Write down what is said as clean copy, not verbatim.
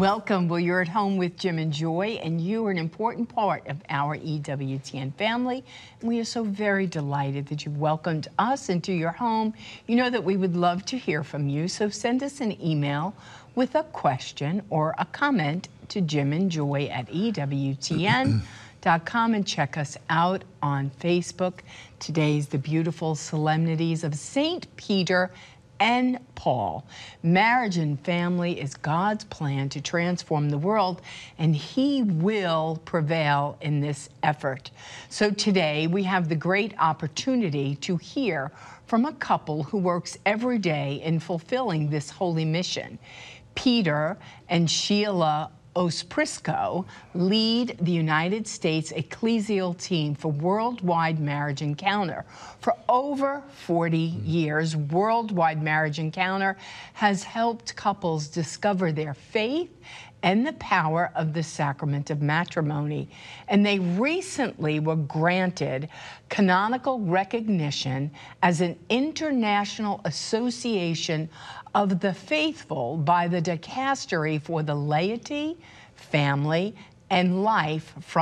Welcome. Well, you're at home with Jim and Joy, and you are an important part of our EWTN family. And we are so very delighted that you've welcomed us into your home. You know that we would love to hear from you, so send us an email with a question or a comment to jimandjoy@EWTN.com and check us out on Facebook. Today's the beautiful solemnities of St. Peter and Paul. Marriage and family is God's plan to transform the world, and He will prevail in this effort. So today we have the great opportunity to hear from a couple who works every day in fulfilling this holy mission. Peter and Sheila Osprisco lead the United States Ecclesial Team for Worldwide Marriage Encounter. For over 40 years, Worldwide Marriage Encounter has helped couples discover their faith and the power of the sacrament of matrimony. And they recently were granted canonical recognition as an international association of the faithful by the Dicastery for the Laity, Family, and Life from